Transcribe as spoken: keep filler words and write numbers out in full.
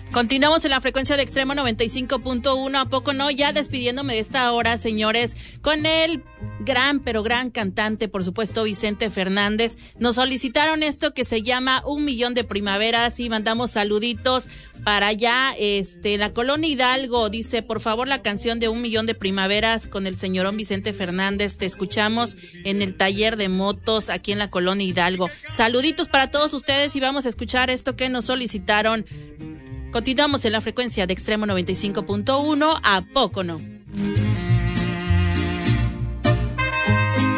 Continuamos en la frecuencia de Extremo noventa y cinco punto uno, ¿a poco no? Ya despidiéndome de esta hora, señores, con el gran, pero gran cantante, por supuesto, Vicente Fernández. Nos solicitaron esto que se llama Un Millón de Primaveras y mandamos saluditos para allá, este, la Colonia Hidalgo. Dice, por favor, la canción de Un Millón de Primaveras con el señorón Vicente Fernández. Te escuchamos en el taller de motos aquí en la Colonia Hidalgo. Saluditos para todos ustedes y vamos a escuchar esto que nos solicitaron. Continuamos en la frecuencia de Extremo noventa y cinco punto uno, ¿a poco no?